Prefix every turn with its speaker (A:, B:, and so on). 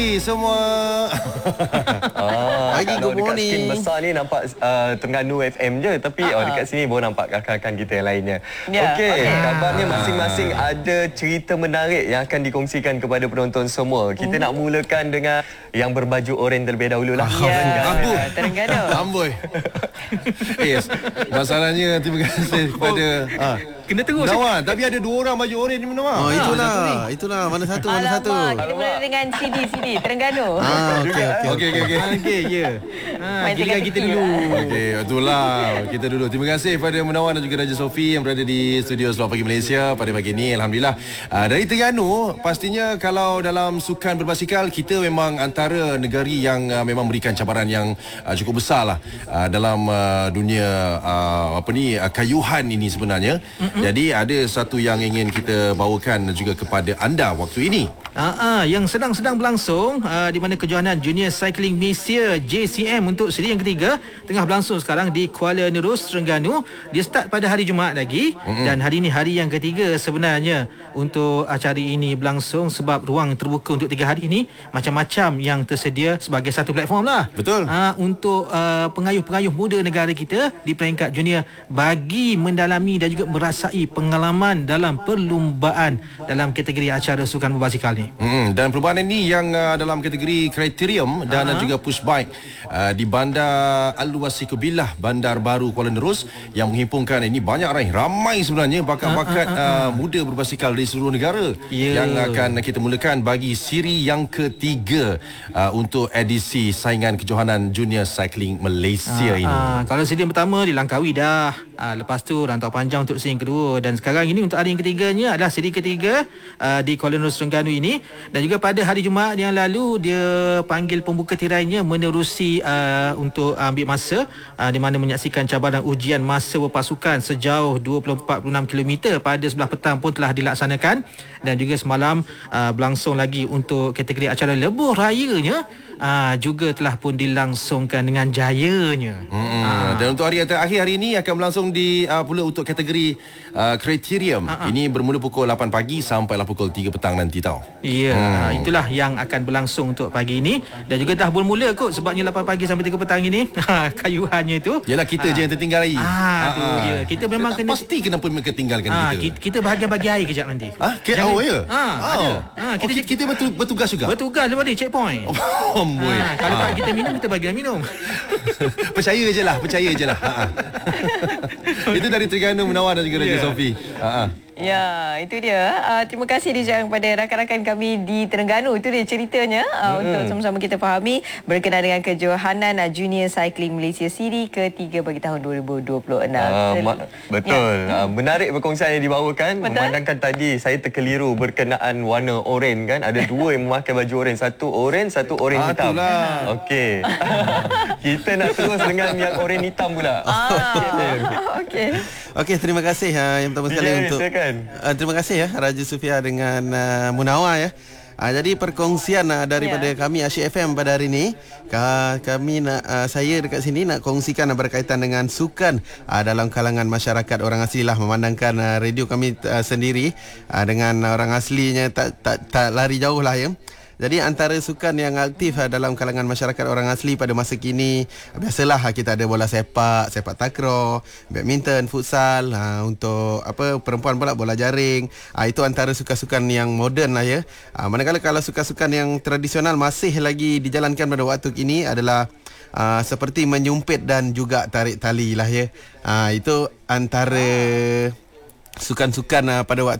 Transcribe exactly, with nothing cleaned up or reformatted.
A: semua.
B: Ah,
C: Pagi,
B: kalau
C: good
B: dekat
C: morning.
B: skrin besar ni nampak uh, Terengganu F M je, tapi oh, dekat sini baru nampak rakan-rakan kita yang lainnya.
D: Ya,
B: Okey,
D: okey.
B: kabarnya masing-masing ada cerita menarik yang akan dikongsikan kepada penonton semua. Kita nak mulakan dengan yang berbaju oranye terlebih dahululah.
D: Ya,
A: Amboi.
D: Terengganu.
A: Amboi. Yes. Masalahnya terima kasih kepada ah.
E: Kena terus.
A: Nawan, tapi ada dua orang baju oranye ni Nawan.
C: Oh, itulah. Itulah. Mana satu, mana satu.
D: Alamak, kita mula dengan C D C D Terengganu.
C: Ah, okey, okey.
A: Okey okey okey.
E: Okey, ya. Ha,
D: Main
E: giliran
D: teka-teki
E: kita dulu.
A: Okey, itulah. Kita dulu. Terima kasih kepada Menawan dan juga Raja Sofi yang berada di studio Selamat Pagi Malaysia pada pagi ini. Alhamdulillah. Uh, dari Terengganu, pastinya kalau dalam sukan berbasikal, kita memang antara negeri yang uh, memang berikan cabaran yang uh, cukup besar lah uh, dalam uh, dunia uh, apa ni uh, kayuhan ini sebenarnya. Mm-hmm. Jadi ada satu yang ingin kita bawakan juga kepada anda waktu ini.
E: Ah, ah, yang sedang-sedang berlangsung uh, di mana kejohanan Junior Cycling Malaysia J C M untuk seri yang ketiga tengah berlangsung sekarang di Kuala Nerus, Terengganu. Dia start pada hari Jumaat lagi, mm-hmm. dan hari ini hari yang ketiga sebenarnya untuk acara ini berlangsung sebab ruang terbuka untuk tiga hari ini macam-macam yang tersedia sebagai satu platform lah.
A: Betul.
E: Uh, untuk uh, pengayuh-pengayuh muda negara kita di peringkat junior bagi mendalami dan juga merasai pengalaman dalam perlumbaan dalam kategori acara sukan berbasikal ni.
A: Hmm, dan perubahan ini yang uh, dalam kategori kriterium dan uh-huh. juga push bike uh, di Bandar Al-Wasikobillah, Bandar Baru Kuala Nerus yang menghimpunkan ini banyak ramai, ramai sebenarnya bakat-bakat uh, uh, uh, uh. muda berbasikal dari seluruh negara yeah. yang akan kita mulakan bagi siri yang ketiga uh, untuk edisi saingan kejohanan Junior Cycling Malaysia uh, ini.
E: Uh, kalau siri yang pertama dilangkaui dah. Uh, lepas tu rantau panjang untuk siri yang kedua, dan sekarang ini untuk hari yang ketiganya adalah siri ketiga uh, di Kuala Nerus Terengganu ini. Dan juga pada hari Jumaat yang lalu dia panggil pembuka tirainya menerusi uh, untuk ambil masa uh, di mana menyaksikan cabaran ujian masa berpasukan sejauh dua puluh empat puluh enam kilometer pada sebelah petang pun telah dilaksanakan, dan juga semalam uh, berlangsung lagi untuk kategori acara lebuh rayanya uh, juga telah pun dilangsungkan dengan jayanya.
A: Hmm, uh. Dan untuk hari yang terakhir hari ini akan berlangsung di uh, pula untuk kategori uh, kriterium. Uh-huh. Ini bermula pukul lapan pagi sampailah pukul tiga petang nanti tau.
E: Ya, hmm. itulah yang akan berlangsung untuk pagi ini, dan juga dah bermula kot sebabnya lapan pagi sampai tiga petang ini kayuhannya itu.
A: Yalah kita ha. je yang tertinggal lagi.
E: Ah, tu ya. Kita memang kena
A: pasti kenapa mereka tinggalkan
E: ha,
A: kita.
E: Kita bahagian bagi air kejap nanti.
A: Ah, ha? Oh ya.
E: Ha,
A: oh.
E: ada. Ha, kita
A: oh, kita betul bertugas juga.
E: Bertugas lepas ni checkpoint.
A: Oh, boy.
E: Ha, kalau ha. kita minum kita bagi minum.
A: Percaya je lah, percaya je lah. Ha. Itu dari Terengganu, Menawan dan juga Raja yeah. Sofi. Ha.
D: Ya, itu dia. Uh, terima kasih Dijang kepada rakan-rakan kami di Terengganu. Itu dia ceritanya uh, hmm. untuk sama-sama kita fahami berkenaan dengan kejohanan uh, Junior Cycling Malaysia siri ketiga bagi tahun dua ribu dua puluh enam.
B: Uh, ma- betul. Ya. Uh, menarik perkongsian yang dibawakan.
D: Betul?
B: Memandangkan tadi saya terkeliru berkenaan warna oranye kan. Ada dua yang memakai baju oranye. Satu oranye, satu oranye hitam.
A: Itulah.
B: Okey. Kita nak terus dengan yang oranye hitam pula.
D: Ah, okey.
C: Okey, terima kasih uh, yang pertama sekali
B: yeah,
C: untuk uh, terima kasih ya Raja Sufia dengan uh, Munawar ya. Uh, jadi perkongsian uh, daripada yeah. kami Asyik F M pada hari ini, uh, kami nak uh, saya dekat sini nak kongsikan uh, berkaitan dengan sukan uh, dalam kalangan masyarakat orang asli lah, memandangkan uh, radio kami uh, sendiri uh, dengan orang aslinya tak tak tak lari jauh lah ya. Jadi antara sukan yang aktif dalam kalangan masyarakat orang asli pada masa kini, biasalah kita ada bola sepak, sepak takraw, badminton, futsal, ha, untuk apa perempuan pula bola jaring. Ha, itu antara sukan-sukan yang moden lah ya. Ha, manakala kalau sukan-sukan yang tradisional masih lagi dijalankan pada waktu kini adalah uh, seperti menyumpit dan juga tarik tali lah ya. Ha, itu antara sukan-sukan uh, pada waktu